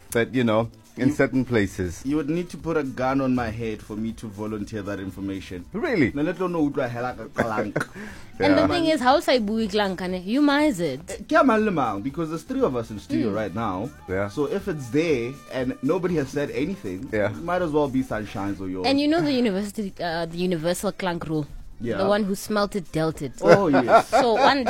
but in certain places. You would need to put a gun on my head for me to volunteer that information. Really? And the thing is, how say Buiklankane? You might it. Because there's 3 of us in the studio right now. Yeah. So if it's there and nobody has said anything, it might as well be Sunshine's or yours. And the universal clank rule. Yeah. The one who smelt it dealt it. Oh yes. So one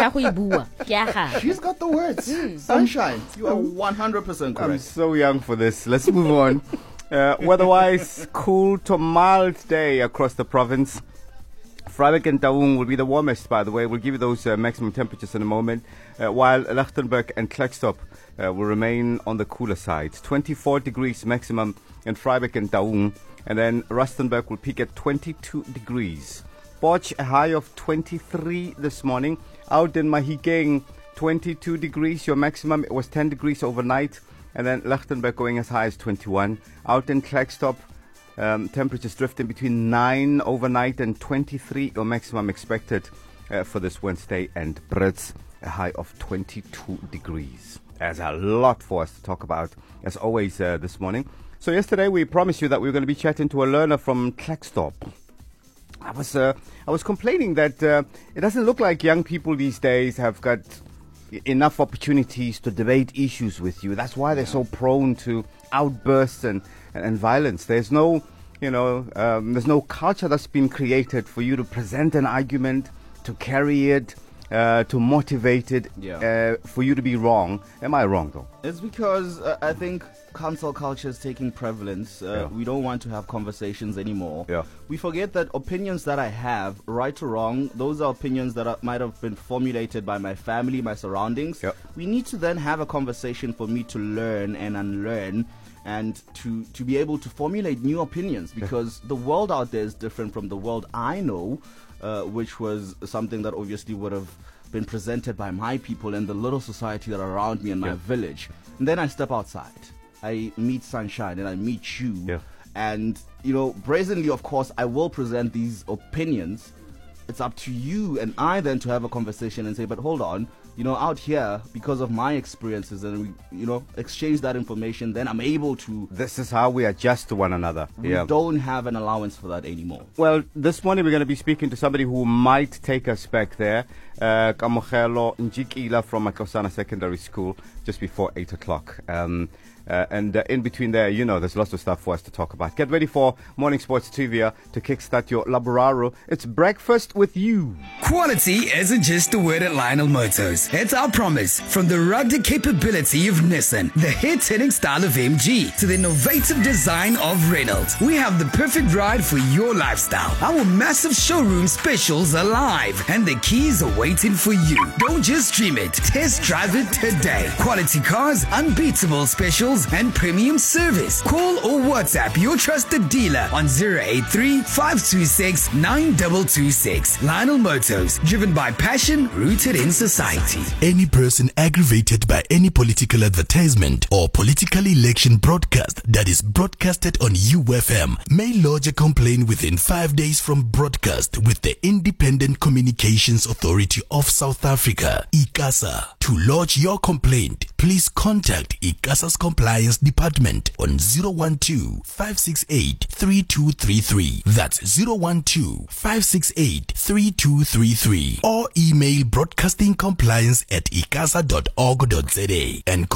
She's got the words. Sunshine. You are 100% correct. I'm so young for this. Let's move on. Weather-wise, cool to mild day across the province. Vryburg and Taung will be the warmest, by the way. We'll give you those maximum temperatures in a moment. While Lichtenburg and Klerksdorp will remain on the cooler side. 24 degrees maximum in Vryburg and Taung. And then Rustenburg will peak at 22 degrees. Potch, a high of 23 this morning. Out in Mahikeng, 22 degrees. Your maximum was 10 degrees overnight. And then Lichtenburg going as high as 21. Out in Klerksdorp, temperatures drifting between 9 overnight and 23. Your maximum expected for this Wednesday. And Brits, a high of 22 degrees. There's a lot for us to talk about, as always, this morning. So yesterday we promised you that we were going to be chatting to a learner from Klerksdorp. I was complaining that it doesn't look like young people these days have got enough opportunities to debate issues with you. That's why they're so prone to outbursts and violence. There's no, there's no culture that's been created for you to present an argument, to carry it, to motivate it, for you to be wrong. Am I wrong, though? It's because I think cancel culture is taking prevalence. We don't want to have conversations anymore. We forget that opinions that I have, right or wrong, those are opinions that might have been formulated by my family, my surroundings. We need to then have a conversation for me to learn and unlearn, and to be able to formulate new opinions, because the world out there is different from the world I know, which was something that obviously would have been presented by my people and the little society that are around me in my village. And then I step outside. I meet Sunshine and I meet you. And, brazenly, of course, I will present these opinions. It's up to you and I then to have a conversation and say, but hold on, out here, because of my experiences, and we, exchange that information, then I'm able to... This is how we adjust to one another. We don't have an allowance for that anymore. Well, this morning we're going to be speaking to somebody who might take us back there. Kamogelo Njikila from Makosana Secondary School, just before 8 o'clock. And in between there, there's lots of stuff for us to talk about. Get ready for morning sports trivia to kickstart your laboraro. It's breakfast with you. Quality isn't just a word at Lionel Motors. It's our promise. From the rugged capability of Nissan, the hit-hitting style of MG, to the innovative design of Reynolds, we have the perfect ride for your lifestyle. Our massive showroom specials are live, and the keys are waiting for you. Don't just dream it. Test drive it today. Quality cars, unbeatable specials, and premium service. Call or WhatsApp your trusted dealer on 083-526-9226. Lionel Motors, driven by passion, rooted in society. Any person aggravated by any political advertisement or political election broadcast that is broadcasted on UFM may lodge a complaint within 5 days from broadcast with the Independent Communications Authority of South Africa, ICASA. To lodge your complaint, please contact ICASA's Compliance Department on 012-568-3233. That's 012-568-3233. Or email broadcastingcompliance@icasa.org.za and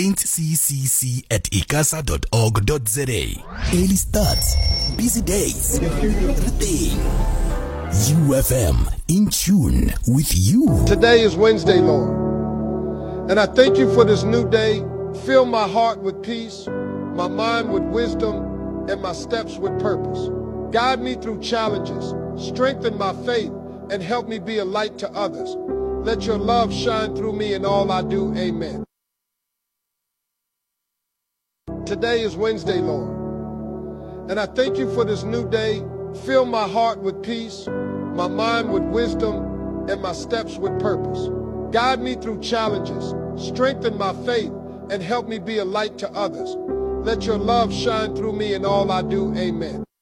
complaintsccc@icasa.org.za. Early starts, busy days, everything. UFM, in tune with you. Today is Wednesday, Lord, and I thank you for this new day. Fill my heart with peace, my mind with wisdom, and my steps with purpose. Guide me through challenges, strengthen my faith, and help me be a light to others. Let your love shine through me in all I do. Amen. Today is Wednesday, Lord, and I thank you for this new day. Fill my heart with peace, my mind with wisdom, and my steps with purpose. Guide me through challenges, strengthen my faith, and help me be a light to others. Let your love shine through me in all I do. Amen.